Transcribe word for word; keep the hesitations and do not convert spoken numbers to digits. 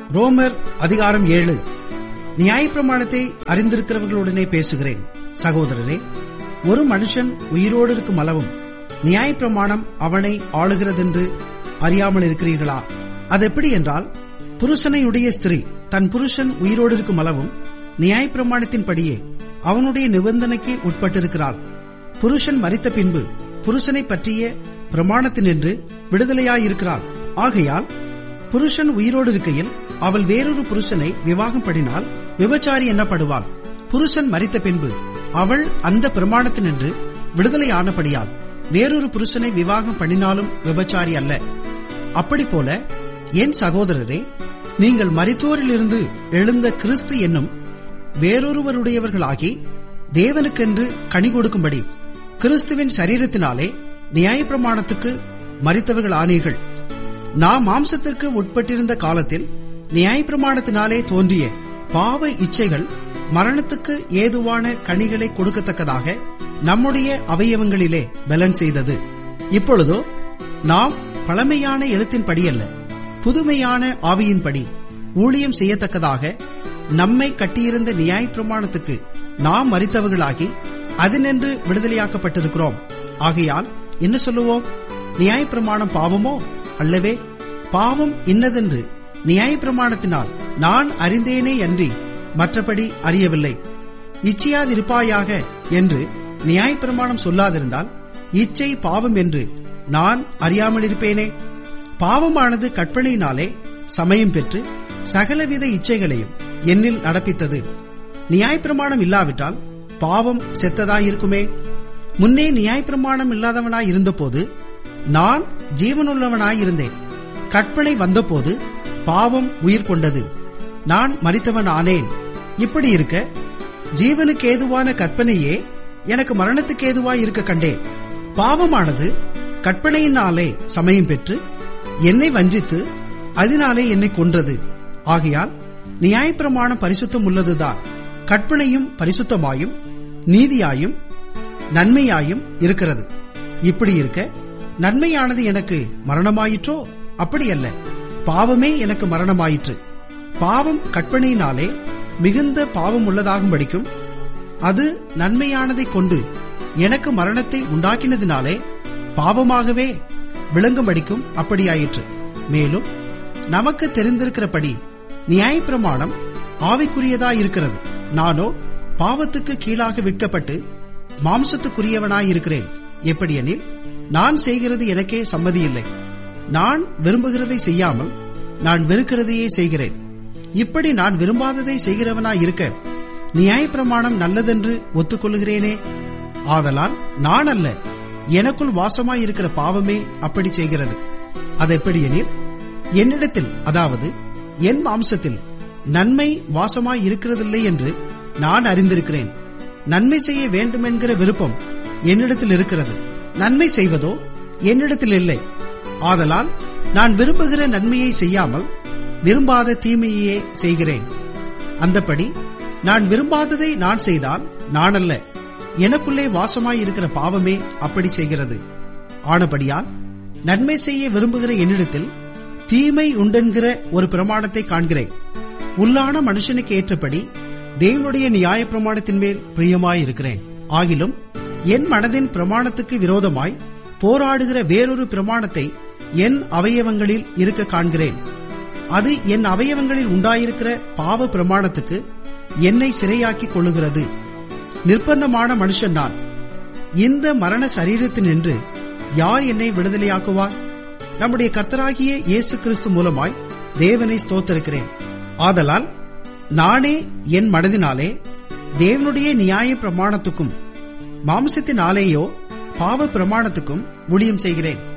ரோமர் அதிகாரம் ஏழு. நியாயப்பிரமாணத்தை அறிந்திருக்கிறவர்களுடனே பேசுகிறேன். சகோதரரே, ஒரு மனுஷன் உயிரோடு இருக்கும் அளவும் நியாயப்பிரமாணம் அவனை ஆளுகிறதென்று அறியாமல் இருக்கிறீர்களா? அது எப்படி என்றால், புருஷனையுடைய ஸ்திரீ தன் புருஷன் உயிரோடு இருக்கும் அளவும் நியாயப்பிரமாணத்தின்படியே அவனுடைய நிபந்தனைக்கு உட்பட்டிருக்கிறாள். புருஷன் மரித்த பின்பு புருஷனை பற்றிய பிரமாணத்தினின்று விடுதலையாயிருக்கிறாள். ஆகையால் புருஷன் உயிரோடு இருக்கையில் அவள் வேறொரு புருஷனை விவாகம் பண்ணினால் விபச்சாரி என்னப்படுவாள். புருஷன் மரித்த பின்பு அவள் அந்த பிரமாணத்தினின்று விடுதலையானபடியால் வேறொரு புருஷனை விவாகம் பண்ணினாலும் விபச்சாரி அல்ல. அப்படி போல என் சகோதரரே, நீங்கள் மரித்தோரிலிருந்து எழுந்த கிறிஸ்து என்னும் வேறொருவருடையவர்களாகி தேவனுக்கென்று கனி கொடுக்கும்படி கிறிஸ்துவின் சரீரத்தினாலே நியாயப்பிரமாணத்துக்கு மரித்தவர்கள் ஆனீர்கள். நாம் மாம்சத்திற்கு உட்பட்டிருந்த காலத்தில் நியாயப்பிரமாணத்தினாலே தோன்றிய பாவ இச்சைகள் மரணத்துக்கு ஏதுவான கனிகளை கொடுக்கத்தக்கதாக நம்முடைய அவயவங்களிலே பலன் செய்தது. இப்பொழுதோ நாம் பழமையான எழுத்தின்படியல்ல, புதுமையான ஆவியின்படி ஊழியம் செய்யத்தக்கதாக நம்மை கட்டியிருந்த நியாயப்பிரமாணத்துக்கு நாம் மரித்தவர்களாகி அதினின்று விடுதலையாக்கப்பட்டிருக்கிறோம். ஆகையால் என்ன சொல்லுவோம்? நியாயப்பிரமாணம் பாவமோ? அல்லவே. பாவம் இன்னதென்று நியாயப்பிரமாணத்தினால் நான் அறிந்தேனே அன்றி மற்றபடி அறியவில்லை. இச்சையாதிருப்பாயாக என்று நியாயப்பிரமாணம் சொல்லாதிருந்தால் இச்சை பாவம் என்று நான் அறியாமலிருப்பேனே. பாவமானது கற்பனையினாலே சமயம் பெற்று சகலவித இச்சைகளையும் என்னில் நடப்பித்தது. நியாயப்பிரமாணம் இல்லாவிட்டால் பாவம் செத்ததாயிருக்குமே. முன்னே நியாயப்பிரமாணம் இல்லாதவனாய் இருந்தபோது நான் ஜீவனுள்ளவனாயிருந்தேன். கற்பனை வந்தபோது பாவம் உயிர் கொண்டது, நான் மரித்தவன் ஆனேன். இப்படி இருக்க ஜீவனுக்கு ஏதுவான கற்பனையே எனக்கு மரணத்துக்கு ஏதுவாய் இருக்க கண்டேன். பாவமானது கற்பனையினாலே சமயம் பெற்று என்னை வஞ்சித்து அதனாலே என்னை கொன்றது. ஆகையால் நியாயப்பிரமாணம் பரிசுத்தம் உள்ளதுதான். கற்பனையும் பரிசுத்தமாயும் நீதியாயும் நன்மையாயும் இருக்கிறது. இப்படி இருக்க நன்மையானது எனக்கு மரணமாயிற்றோ? அப்படியல்ல, பாவமே எனக்கு மரணமாயிற்று. பாவம் கற்பனையினாலே மிகுந்த பாவம் உள்ளதாகும்படிக்கும் அது நன்மையானதை கொண்டு எனக்கு மரணத்தை உண்டாக்கினதினாலே பாவமாகவே விளங்கும்படிக்கும் அப்படியாயிற்று. மேலும் நமக்கு தெரிந்திருக்கிறபடி நியாயப்பிரமாணம் ஆவிக்குரியதாயிருக்கிறது. நானோ பாவத்துக்கு கீழாக விற்கப்பட்டு மாம்சத்துக்குரியவனாயிருக்கிறேன். எப்படியெனில், நான் செய்கிறது எனக்கே சம்மதியில்லை. நான் விரும்புகிறதை செய்யாமல் நான் வெறுக்கிறதையே செய்கிறேன். இப்படி நான் விரும்பாததை செய்கிறவனாயிருக்க நியாயப்பிரமாணம் நல்லதென்று ஒத்துக்கொள்கிறேனே. ஆதலால் நான் அல்ல, எனக்குள் வாசமாயிருக்கிற பாவமே அப்படி செய்கிறது. அதெப்படியெனில், என்னிடத்தில், அதாவது என் மாம்சத்தில் நன்மை வாசமாய் இருக்கிறதில்லை என்று நான் அறிந்திருக்கிறேன். நன்மை செய்ய வேண்டுமென்கிற விருப்பம் என்னிடத்தில் இருக்கிறது, நன்மை செய்வதோ என்னிடத்தில் இல்லை. ஆதலால் நான் விரும்புகிற நன்மையை செய்யாமல் விரும்பாத தீமையே செய்கிறேன். அந்தப்படி நான் விரும்பாததை நான் செய்தால் நான் அல்ல, எனக்குள்ளே வாசமாயிருக்கிற பாவமே அப்படி செய்கிறது. ஆனபடியால் நன்மை செய்ய விரும்புகிற என்னிடத்தில் தீமை உண்டென்கிற ஒரு பிரமாணத்தை காண்கிறேன். உள்ளான மனுஷனுக்கு ஏற்றபடி தேவனுடைய நியாய பிரமாணத்தின் மேல் பிரியமாயிருக்கிறேன். ஆகிலும் என் மனதின் பிரமாணத்துக்கு விரோதமாய் போராடுகிற வேறொரு பிரமாணத்தை என் அவயவங்களில் இருக்க காண்கிறேன். அது என் அவயவங்களில் உண்டாயிருக்கிற பாவ பிரமாணத்துக்கு என்னை சிறையாக்கிக் கொள்ளுகிறது. நிர்பந்தமான மனுஷன் நான். இந்த மரண சரீரத்தினின்று யார் என்னை விடுதலையாக்குவார்? நம்முடைய கர்த்தராகிய இயேசு கிறிஸ்து மூலமாய் தேவனை ஸ்தோத்திருக்கிறேன். ஆதலால் நானே என் மனதினாலே தேவனுடைய நியாய பிரமாணத்துக்கும் மாம்சத்தினாலேயோ பாவ பிரமாணத்துக்கும் ஊழியம் செய்கிறேன்.